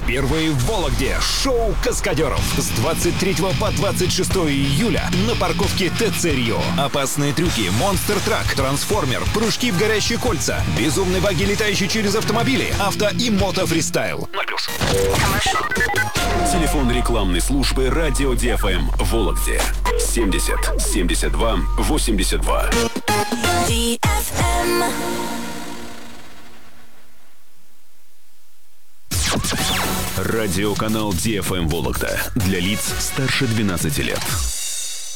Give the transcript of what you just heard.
Первые в Вологде. Шоу «Каскадеров» с 23 по 26 июля на парковке ТЦ «Рио». Опасные трюки, монстр-трак, трансформер, прыжки в горящие кольца, безумные баги, летающие через автомобили, авто и мото-фристайл. 0+. Телефон рекламной службы «Радио ДФМ» в Вологде. 70 72 82. Радиоканал DFM Вологда для лиц старше 12 лет.